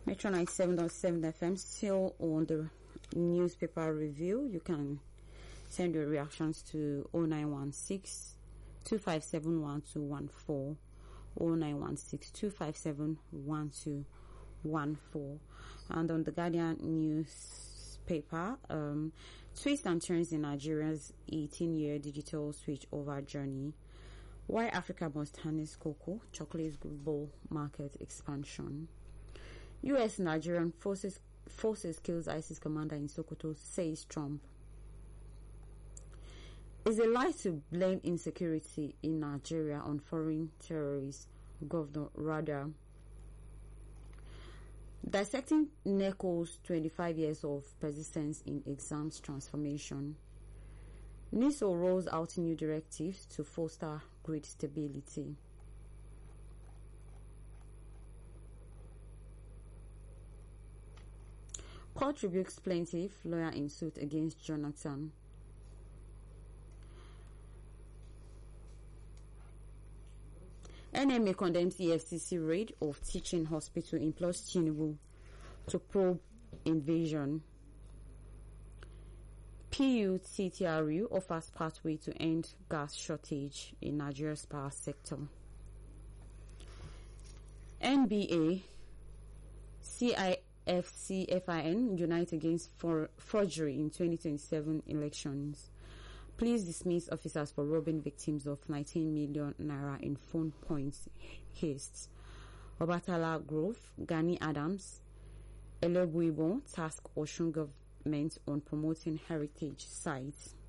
Metro 97.7 FM, still on the newspaper review. You can send your reactions to 0916 257 1214, 0916 257 1214. And on the Guardian newspaper, twists and turns in Nigeria's 18-year digital switch over journey. Why Africa must harness cocoa, chocolate's global market expansion. U.S. Nigerian forces kills ISIS commander in Sokoto, says Trump. It's a lie to blame insecurity in Nigeria on foreign terrorists, Governor Rada. Dissecting NECO's 25 years of persistence in exams transformation. NISO rolls out new directives to foster grid stability. Court rebukes plaintiff, lawyer in suit against Jonathan. NMA condemns EFCC raid of teaching hospital, implores Tinubu to probe invasion. PUTTRU offers pathway to end gas shortage in Nigeria's power sector. NBA, CIFC-FIN unite against forgery in 2027 elections. Please dismiss officers for robbing victims of 19 million naira in phone points heists. Obatala Grove, Gani Adams, Eleguibo task Osun government on promoting heritage sites.